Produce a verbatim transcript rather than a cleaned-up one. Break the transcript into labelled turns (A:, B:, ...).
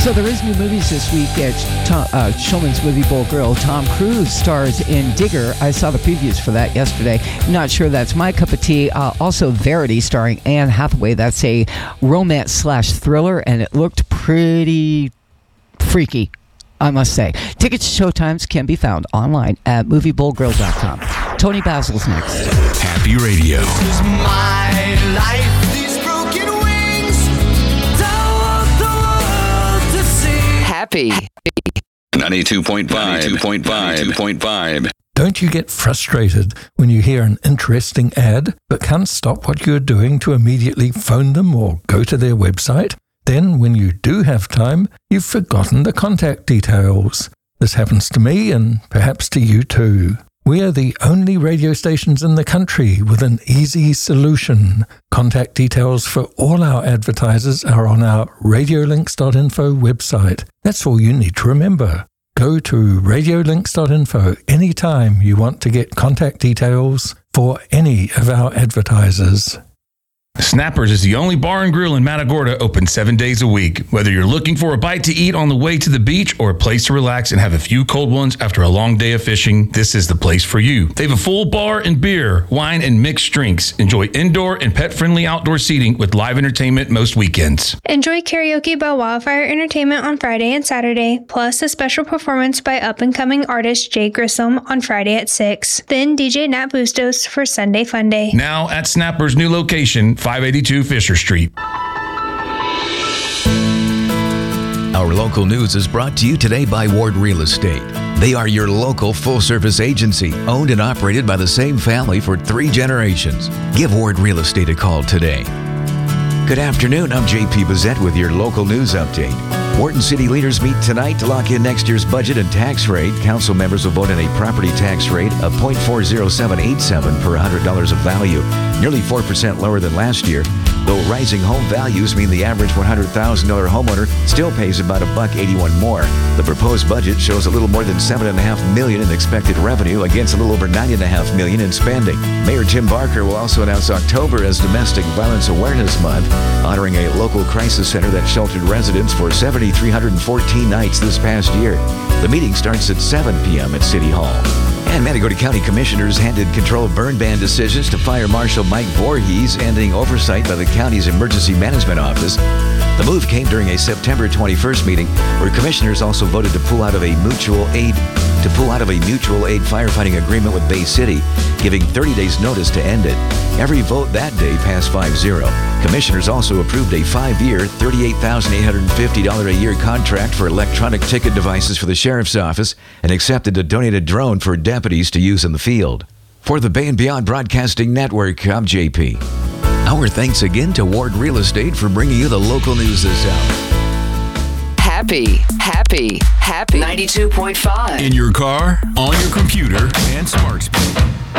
A: So there is new movies this week at Tom, uh, Showman's Movie Bowl Grill. Tom Cruise stars in Digger. I saw the previews for that yesterday. Not sure that's my cup of tea. Uh, also Verity starring Anne Hathaway. That's a romance slash thriller, and it looked pretty freaky, I must say. Tickets to showtimes can be found online at movie bowl grill dot com. Tony Basil's next.
B: Happy Radio.
C: This is my life. These broken wings. Don't want the world to see.
D: Happy.
B: ninety-two point five. ninety-two point five. ninety-two point five.
E: Don't you get frustrated when you hear an interesting ad but can't stop what you're doing to immediately phone them or go to their website? Then, when you do have time, you've forgotten the contact details. This happens to me and perhaps to you too. We are the only radio stations in the country with an easy solution. Contact details for all our advertisers are on our radiolinks dot info website. That's all you need to remember. Go to radiolinks dot info anytime you want to get contact details for any of our advertisers.
F: Snappers is the only bar and grill in Matagorda open seven days a week. Whether you're looking for a bite to eat on the way to the beach or a place to relax and have a few cold ones after a long day of fishing, this is the place for you. They have a full bar and beer, wine, and mixed drinks. Enjoy indoor and pet-friendly outdoor seating with live entertainment most weekends.
G: Enjoy karaoke by Wildfire Entertainment on Friday and Saturday, plus a special performance by up-and-coming artist Jay Grissom on Friday at six. Then D J Nat Bustos for Sunday Fun Day.
F: Now at Snappers' new location, five eighty-two Fisher Street.
H: Our local news is brought to you today by Ward Real Estate. They are your local full-service agency, owned and operated by the same family for three generations. Give Ward Real Estate a call today. Good afternoon, I'm J P Bazette with your local news update. Wharton City leaders meet tonight to lock in next year's budget and tax rate. Council members will vote on a property tax rate of zero point four zero seven eight seven per one hundred dollars of value, nearly four percent lower than last year. Though rising home values mean the average one hundred thousand dollars homeowner still pays about a buck eighty-one more. The proposed budget shows a little more than seven point five million dollars in expected revenue against a little over nine point five million dollars in spending. Mayor Tim Barker will also announce October as Domestic Violence Awareness Month, honoring a local crisis center that sheltered residents for seven thousand three hundred fourteen nights this past year. The meeting starts at seven p.m. at City Hall. And Matagorda County Commissioners handed control of burn ban decisions to Fire Marshal Mike Voorhees, ending oversight by the county's Emergency Management Office. The move came during a September twenty-first meeting where commissioners also voted to pull out of a mutual aid to pull out of a mutual aid firefighting agreement with Bay City, giving thirty days notice to end it. Every vote that day passed five zero. Commissioners also approved a five-year, thirty-eight thousand eight hundred fifty dollars a year contract for electronic ticket devices for the Sheriff's Office and accepted a donated drone for deputies to use in the field. For the Bay and Beyond Broadcasting Network, I'm J P. Our thanks again to Ward Real Estate for bringing you the local news this hour.
D: Happy, happy, happy. ninety-two point five.
B: In your car, on your computer, and smart speaker.